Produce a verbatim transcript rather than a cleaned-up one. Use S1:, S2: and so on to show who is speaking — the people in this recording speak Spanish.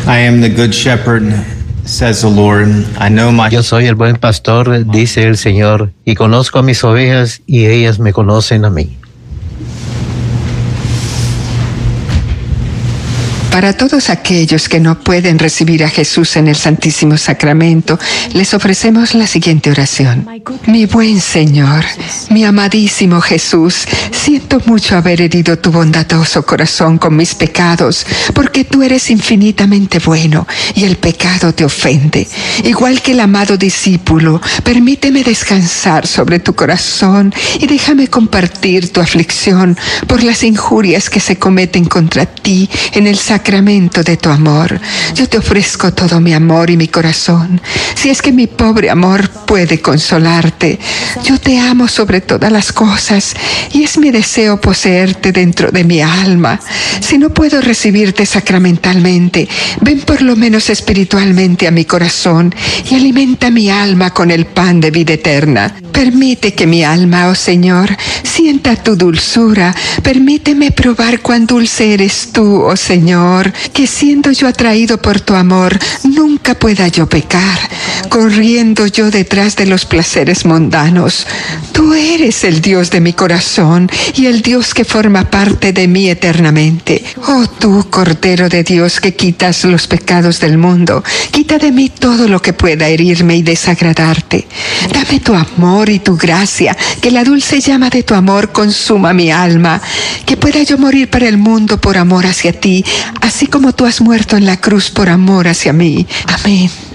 S1: I am the good shepherd, says the Lord. I know my...
S2: Yo soy el buen pastor, dice el Señor, y conozco a mis ovejas y ellas me conocen a mí.
S3: Para todos aquellos que no pueden recibir a Jesús en el Santísimo Sacramento, les ofrecemos la siguiente oración. Mi buen Señor, mi amadísimo Jesús, siento mucho haber herido tu bondadoso corazón con mis pecados, porque tú eres infinitamente bueno y el pecado te ofende. Igual que el amado discípulo, permíteme descansar sobre tu corazón y déjame compartir tu aflicción por las injurias que se cometen contra ti en el sacramento sacramento de tu amor. Yo te ofrezco todo mi amor y mi corazón. Si es que mi pobre amor puede consolarte, yo te amo sobre todas las cosas y es mi deseo poseerte dentro de mi alma. Si no puedo recibirte sacramentalmente, ven por lo menos espiritualmente a mi corazón y alimenta mi alma con el pan de vida eterna. Permite que mi alma, oh Señor, sienta tu dulzura. Permíteme probar cuán dulce eres tú, oh Señor, que siendo yo atraído por tu amor, nunca pueda yo pecar, corriendo yo detrás de los placeres mundanos. Tú eres el Dios de mi corazón y el Dios que forma parte de mí eternamente. Oh tú, Cordero de Dios, que quitas los pecados del mundo, quita de mí todo lo que pueda herirme y desagradarte. Dame tu amor y tu gracia, que la dulce llama de tu amor consuma mi alma, que pueda yo morir para el mundo por amor hacia ti, así como tú has muerto en la cruz por amor hacia mí. Amén.